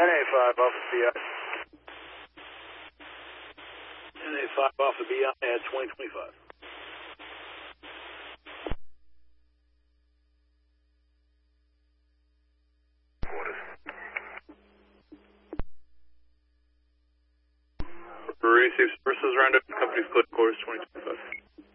NA5 off of BI. NA5 off of BI at 2025. Receive services round up, company's clear course 2025.